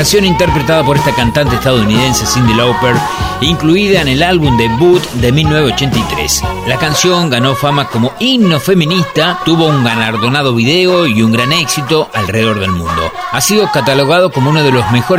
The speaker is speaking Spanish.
canción interpretada por esta cantante estadounidense Cyndi Lauper, incluida en el álbum debut de 1983. La canción ganó fama como himno feminista, tuvo un galardonado video y un gran éxito alrededor del mundo. Ha sido catalogado como uno de los mejores